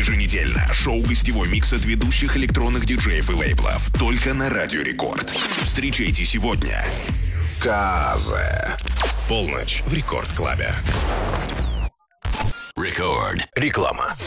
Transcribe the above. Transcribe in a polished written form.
еженедельно шоу-гостевой микс от ведущих электронных диджеев и лейблов только на Радио Рекорд. Встречайте сегодня Казе. Полночь в Рекорд Клабе. Рекорд. Реклама.